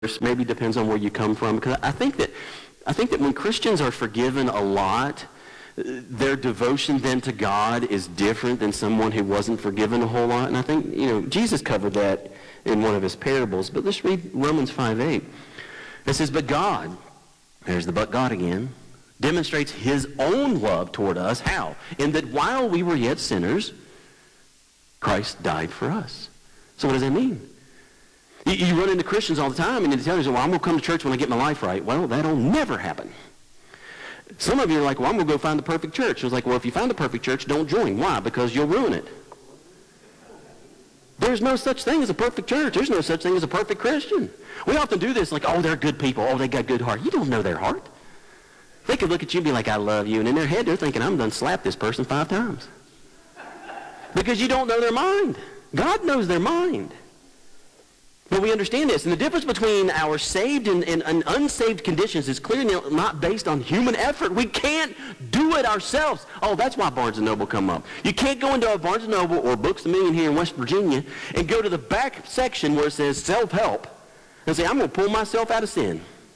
maybe depends on where you come from. Because I think that when Christians are forgiven a lot, their devotion then to God is different than someone who wasn't forgiven a whole lot. And I think, Jesus covered that in one of his parables. But let's read Romans 5:8. It says, but God, there's the but God again, demonstrates his own love toward us. How? In that while we were yet sinners, Christ died for us. So what does that mean? You run into Christians all the time and they tell you, well, I'm going to come to church when I get my life right. Well, that'll never happen. Some of you are like, well, I'm going to go find the perfect church. I was like, well, if you find the perfect church, don't join. Why? Because you'll ruin it. There's no such thing as a perfect church. There's no such thing as a perfect Christian. We often do this like, oh, they're good people. Oh, they got good heart. You don't know their heart. They could look at you and be like, I love you. And in their head, they're thinking, I'm done slapped this person 5 times. Because you don't know their mind. God knows their mind. But we understand this. And the difference between our saved and unsaved conditions is clearly not based on human effort. We can't do it ourselves. Oh, that's why Barnes & Noble come up. You can't go into a Barnes & Noble or Books A Million here in West Virginia and go to the back section where it says self-help and say, I'm going to pull myself out of sin.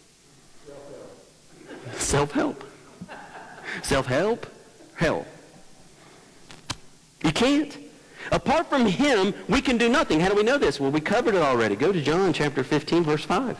Self-help. Self-help? Hell. You can't. Apart from him, we can do nothing. How do we know this? Well, we covered it already. Go to John chapter 15, verse 5.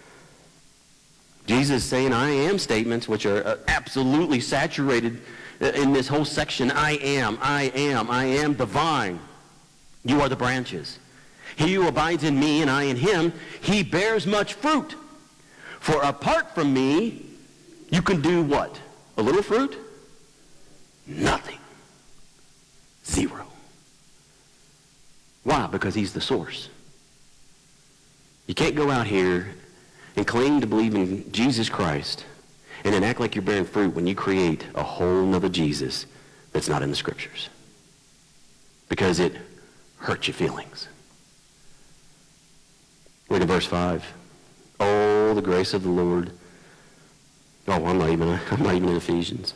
Jesus saying I am statements which are absolutely saturated in this whole section. I am the vine. You are the branches. He who abides in me and I in him, he bears much fruit. For apart from me, you can do what? A little fruit? Nothing. Zero. Why? Because he's the source. You can't go out here and claim to believe in Jesus Christ and then act like you're bearing fruit when you create a whole nother Jesus that's not in the Scriptures. Because it hurts your feelings. Look at verse 5. Oh, the grace of the Lord. Oh, I'm not even in Ephesians.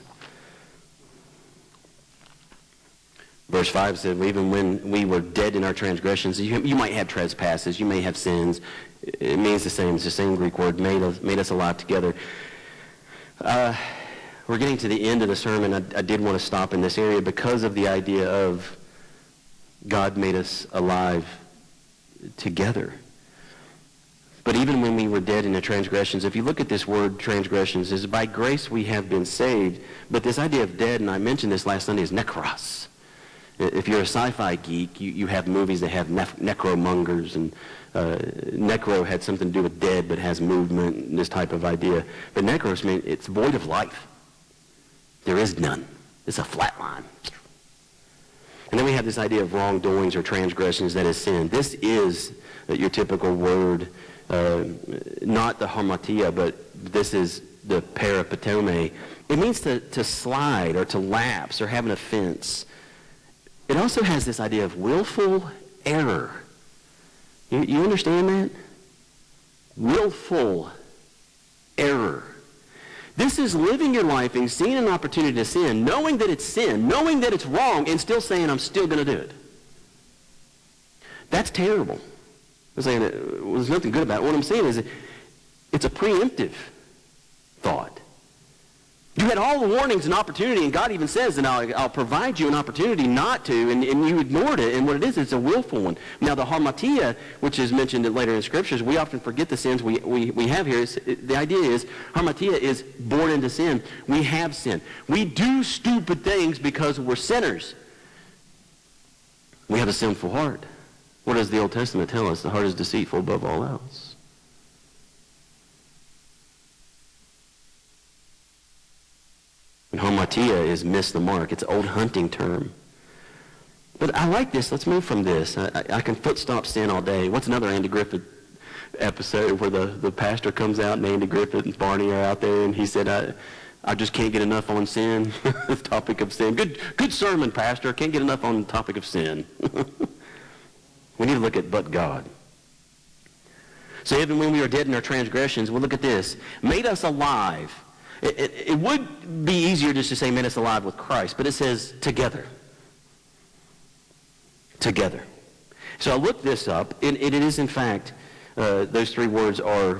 Verse 5 said, even when we were dead in our transgressions, you might have trespasses, you may have sins. It means the same. It's the same Greek word, made us alive together. We're getting to the end of the sermon. I did want to stop in this area because of the idea of God made us alive together. But even when we were dead in the transgressions, if you look at this word transgressions, is by grace we have been saved. But this idea of dead, and I mentioned this last Sunday, is nekros. If you're a sci-fi geek, you have movies that have necromongers, and necro had something to do with dead, but has movement, and this type of idea. But necros means it's void of life. There is none. It's a flat line. And then we have this idea of wrongdoings or transgressions, that is sin. This is your typical word, not the harmatia, but this is the parapetome. It means to slide or to lapse or have an offense. It also has this idea of willful error. You understand that? Willful error. This is living your life and seeing an opportunity to sin, knowing that it's sin, knowing that it's wrong, and still saying, I'm still going to do it. That's terrible. I'm saying there's nothing good about it. What I'm saying is it's a preemptive thought. You had all the warnings and opportunity, and God even says that I'll provide you an opportunity not to, and you ignored it. And what it is, it's a willful one. Now, the harmatia, which is mentioned later in Scriptures, we often forget the sins we have here. The idea is, harmatia is born into sin. We have sin. We do stupid things because we're sinners. We have a sinful heart. What does the Old Testament tell us? The heart is deceitful above all else. And harmatia is miss the mark. It's an old hunting term. But I like this. Let's move from this. I can foot stomp sin all day. What's another Andy Griffith episode where the pastor comes out and Andy Griffith and Barney are out there and he said, I just can't get enough on sin. The topic of sin. Good sermon, Pastor. Can't get enough on the topic of sin. We need to look at but God. So even when we are dead in our transgressions, we'll look at this. Made us alive. It would be easier just to say made us alive with Christ, but it says together. Together. So I looked this up, and it is in fact Those three words are